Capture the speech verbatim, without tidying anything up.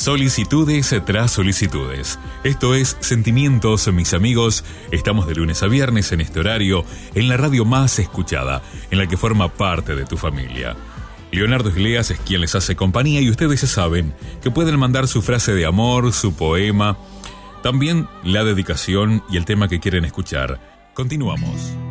Solicitudes tras solicitudes. Esto es Sentimientos, mis amigos. Estamos de lunes a viernes en este horario, en la radio más escuchada, en la que forma parte de tu familia. Leonardo Iglesias es quien les hace compañía y ustedes ya saben que pueden mandar su frase de amor, su poema, también la dedicación y el tema que quieren escuchar. Continuamos.